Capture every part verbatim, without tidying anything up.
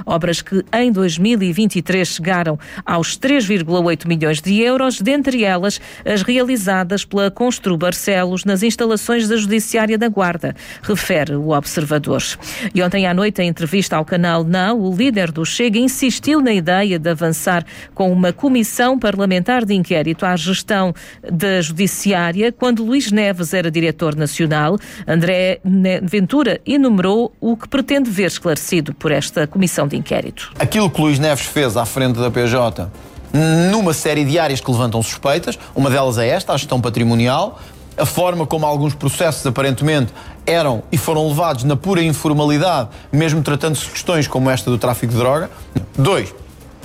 obras que em dois mil e vinte e três chegaram aos três vírgula oito milhões de euros, dentre elas as realizadas pela Constru Barcelos nas instalações da Judiciária da Guarda, refere o Observador. E ontem à noite, em entrevista ao canal Now, o líder do Chega insistiu na ideia de avançar com uma comissão parlamentar de inquérito à gestão da Judiciária quando Luís Neves era diretor nacional. André Ventura enumerou o que pretende ver esclarecido por esta comissão de inquérito. Aquilo que Luís Neves fez à frente da P J, numa série de áreas que levantam suspeitas, uma delas é esta, a gestão patrimonial, a forma como alguns processos aparentemente eram e foram levados na pura informalidade, mesmo tratando-se de questões como esta do tráfico de droga. Dois,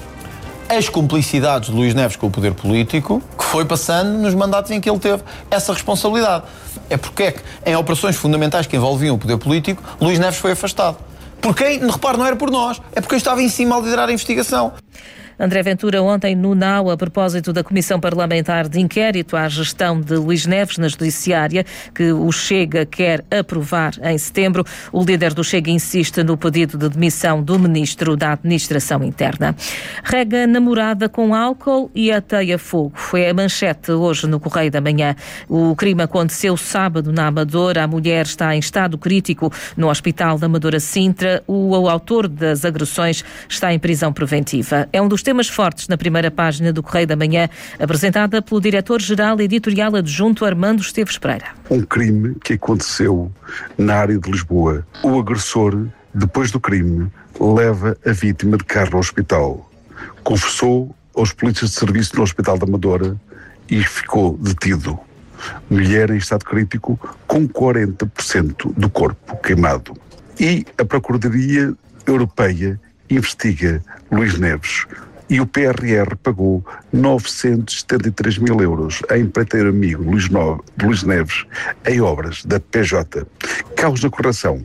as cumplicidades de Luís Neves com o poder político, que foi passando nos mandatos em que ele teve essa responsabilidade. É porque é que, em operações fundamentais que envolviam o poder político, Luís Neves foi afastado. Por quem? Repare, não era por nós, é porque eu estava em cima a liderar a investigação. André Ventura ontem no Now, a propósito da Comissão Parlamentar de Inquérito à gestão de Luís Neves na Judiciária, que o Chega quer aprovar em setembro. O líder do Chega insiste no pedido de demissão do Ministro da Administração Interna. Rega namorada com álcool e ateia fogo. Foi a manchete hoje no Correio da Manhã. O crime aconteceu sábado na Amadora. A mulher está em estado crítico no Hospital da Amadora Sintra. O, o autor das agressões está em prisão preventiva. É um dos temas fortes na primeira página do Correio da Manhã, apresentada pelo diretor-geral editorial adjunto Armando Esteves Pereira. Um crime que aconteceu na área de Lisboa. O agressor, depois do crime, leva a vítima de carro ao hospital. Confessou aos polícias de serviço no Hospital da Amadora e ficou detido. Mulher em estado crítico com quarenta por cento do corpo queimado. E a Procuradoria Europeia investiga Luís Neves. E o P R R pagou novecentos e setenta e três mil euros a empreiteiro amigo Luís, no... Luís Neves em obras da P J. Causa na correção.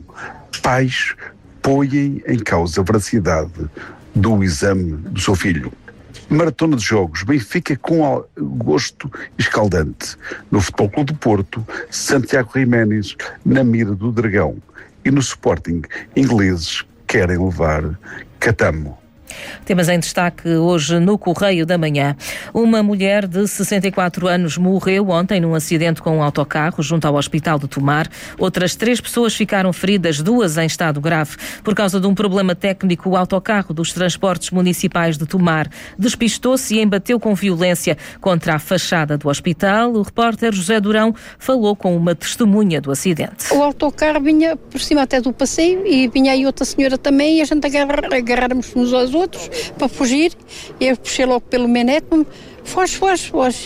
Pais põem em causa a veracidade do exame do seu filho. Maratona de jogos. Benfica com gosto escaldante. No Futebol Clube do Porto, Santiago Jiménez na mira do Dragão. E no Sporting, ingleses querem levar Catamo. Temas em destaque hoje no Correio da Manhã. Uma mulher de sessenta e quatro anos morreu ontem num acidente com um autocarro junto ao Hospital de Tomar. Outras três pessoas ficaram feridas, duas em estado grave. Por causa de um problema técnico, o autocarro dos transportes municipais de Tomar despistou-se e embateu com violência contra a fachada do hospital. O repórter José Durão falou com uma testemunha do acidente. O autocarro vinha por cima até do passeio e vinha aí outra senhora também e a gente agarrar, agarramos uns aos outros para fugir, e eu puxei logo pelo menete, foge, foge, foge.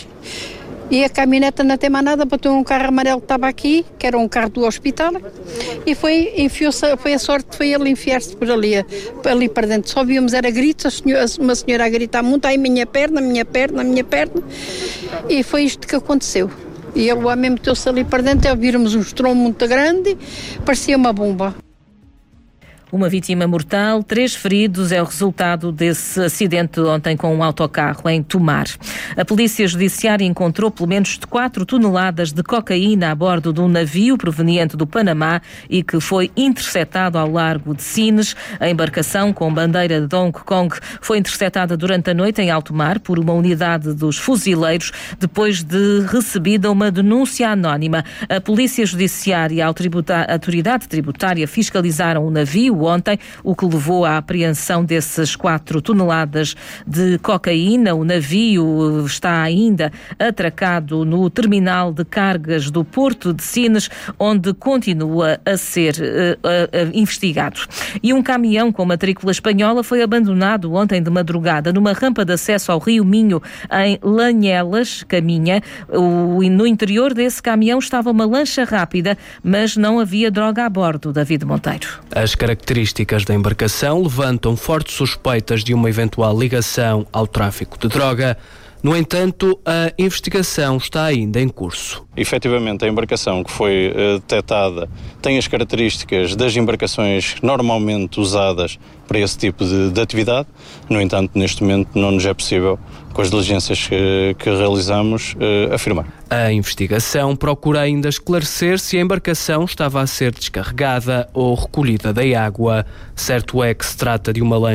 E a caminhoneta não tem mais nada, bateu um carro amarelo que estava aqui, que era um carro do hospital, e foi, enfiou-se, foi a sorte, foi ele enfiar-se por ali, ali para dentro. Só víamos, era gritos, uma senhora a gritar muito, ai, minha perna, minha perna, minha perna, e foi isto que aconteceu. E ele, o homem meteu-se ali para dentro, e ouvimos um estrondo muito grande, parecia uma bomba. Uma vítima mortal, três feridos é o resultado desse acidente ontem com um autocarro em Tomar. A Polícia Judiciária encontrou pelo menos quatro toneladas de cocaína a bordo de um navio proveniente do Panamá e que foi interceptado ao largo de Sines. A embarcação com bandeira de Hong Kong foi interceptada durante a noite em alto mar por uma unidade dos fuzileiros depois de recebida uma denúncia anónima. A Polícia Judiciária e a Autoridade Tributária fiscalizaram o navio ontem, o que levou à apreensão dessas quatro toneladas de cocaína. O navio está ainda atracado no terminal de cargas do Porto de Sines, onde continua a ser uh, uh, uh, investigado. E um caminhão com matrícula espanhola foi abandonado ontem de madrugada numa rampa de acesso ao Rio Minho, em Lanhelas, Caminha. O, no interior desse caminhão estava uma lancha rápida, mas não havia droga a bordo. David Monteiro. As características da embarcação levantam fortes suspeitas de uma eventual ligação ao tráfico de droga. No entanto, a investigação está ainda em curso. Efetivamente, a embarcação que foi uh, detectada tem as características das embarcações normalmente usadas para esse tipo de, de atividade. No entanto, neste momento não nos é possível, com as diligências que, que realizamos, uh, afirmar. A investigação procura ainda esclarecer se a embarcação estava a ser descarregada ou recolhida da água. Certo é que se trata de uma lancha